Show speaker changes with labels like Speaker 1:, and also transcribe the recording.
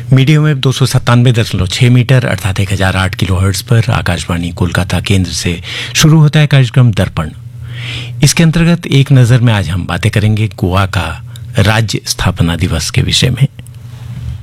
Speaker 1: Medium wave 297.6 metre अर्थात 1008 kilohertz पर आकाशवाणी कोलकाता केंद्र से शुरू होता है कार्यक्रम दर्पण। इसके अंतर्गत एक नजर में आज हम बातें करेंगे गोवा का राज्य स्थापना दिवस के विषय में।